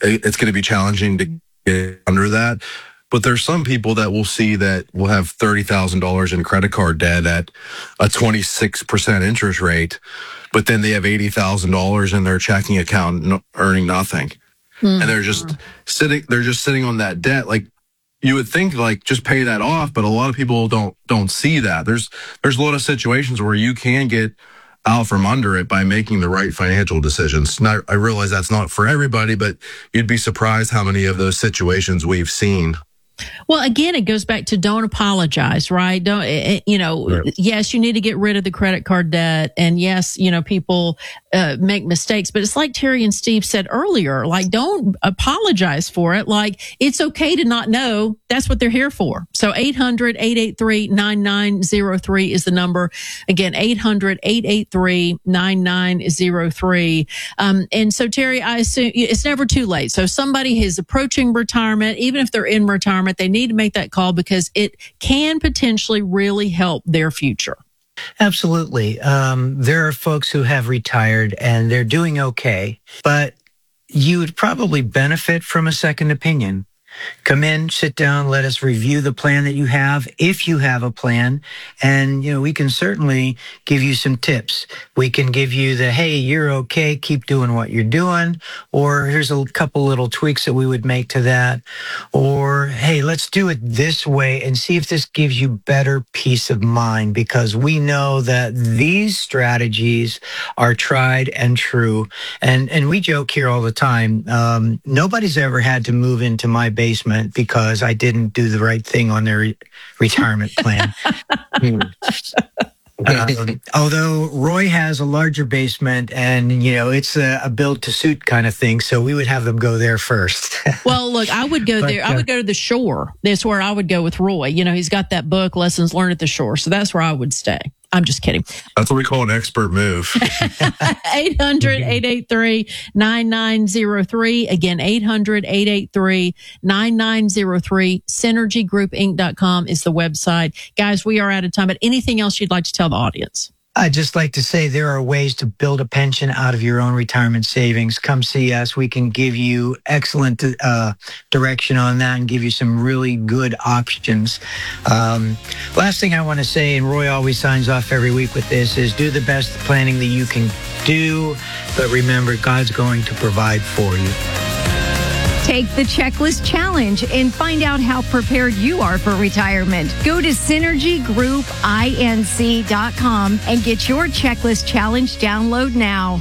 it's going to be challenging to get under that. But there's some people that will see that will have $30,000 in credit card debt at a 26% interest rate, but then they have $80,000 in their checking account earning nothing. And they're just sitting on that debt. Like, you would think, like, just pay that off, but a lot of people don't see that. There's a lot of situations where you can get out from under it by making the right financial decisions. Now, I realize that's not for everybody, but you'd be surprised how many of those situations we've seen. Well, again, it goes back to don't apologize, right? Yes, you need to get rid of the credit card debt. And yes, people make mistakes, but it's like Terry and Steve said earlier, like, don't apologize for it. Like, it's okay to not know. That's what they're here for. So 800-883-9903 is the number. Again, 800-883-9903. And so, Terry, I assume it's never too late. So somebody is approaching retirement, even if they're in retirement, they need to make that call because it can potentially really help their future. Absolutely. There are folks who have retired and they're doing okay, but you would probably benefit from a second opinion. Come in, sit down, let us review the plan that you have, if you have a plan. And, we can certainly give you some tips. We can give you the, hey, you're okay, keep doing what you're doing. Or here's a couple little tweaks that we would make to that. Or, hey, let's do it this way and see if this gives you better peace of mind, because we know that these strategies are tried and true. And we joke here all the time. Nobody's ever had to move into my basement because I didn't do the right thing on their retirement plan. Although Roy has a larger basement and, it's a build to suit kind of thing. So we would have them go there first. Well, look, I would go there. I would go to the shore. That's where I would go with Roy. He's got that book, Lessons Learned at the Shore. So that's where I would stay. I'm just kidding. That's what we call an expert move. 800-883-9903. Again, 800-883-9903. SynergyGroupInc.com is the website. Guys, we are out of time, but anything else you'd like to tell the audience? I'd just like to say there are ways to build a pension out of your own retirement savings. Come see us. We can give you excellent direction on that and give you some really good options. Last thing I want to say, and Roy always signs off every week with this, is do the best planning that you can do. But remember, God's going to provide for you. Take the Checklist Challenge and find out how prepared you are for retirement. Go to SynergyGroupInc.com and get your Checklist Challenge download now.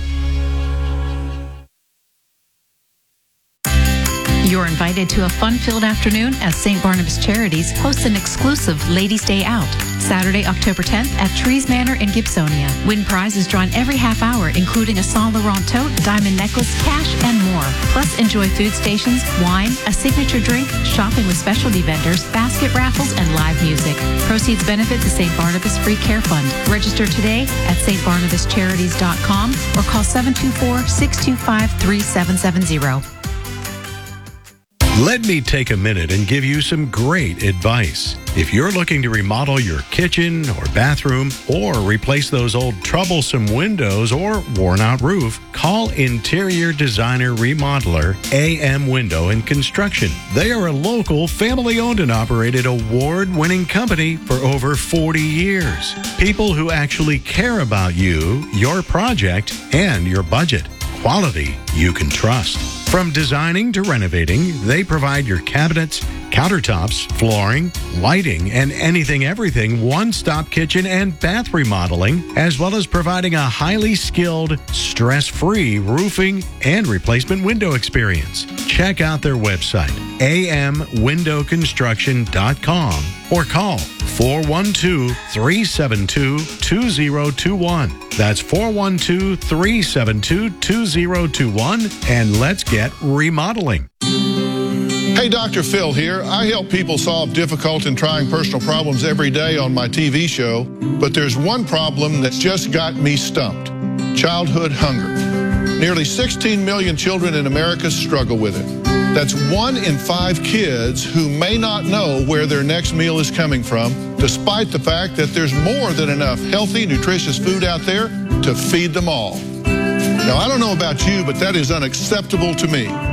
You're invited to a fun-filled afternoon as St. Barnabas Charities hosts an exclusive Ladies' Day Out, Saturday, October 10th at Trees Manor in Gibsonia. Win prizes drawn every half hour, including a Saint Laurent tote, diamond necklace, cash, and more. Plus, enjoy food stations, wine, a signature drink, shopping with specialty vendors, basket raffles, and live music. Proceeds benefit the St. Barnabas Free Care Fund. Register today at stbarnabascharities.com or call 724-625-3770. Let me take a minute and give you some great advice. If you're looking to remodel your kitchen or bathroom or replace those old troublesome windows or worn-out roof, call Interior Designer Remodeler AM Window and Construction. They are a local, family-owned and operated award-winning company for over 40 years. People who actually care about you, your project, and your budget. Quality you can trust. From designing to renovating, they provide your cabinets, countertops, flooring, lighting, and everything one-stop kitchen and bath remodeling, as well as providing a highly skilled, stress-free roofing and replacement window experience. Check out their website, amwindowconstruction.com, or call 412-372-2021. That's 412-372-2021, and let's get remodeling. Hey, Dr. Phil here. I help people solve difficult and trying personal problems every day on my TV show, but there's one problem that's just got me stumped: childhood hunger. Nearly 16 million children in America struggle with it. That's 1 in 5 kids who may not know where their next meal is coming from, despite the fact that there's more than enough healthy, nutritious food out there to feed them all. Now, I don't know about you, but that is unacceptable to me.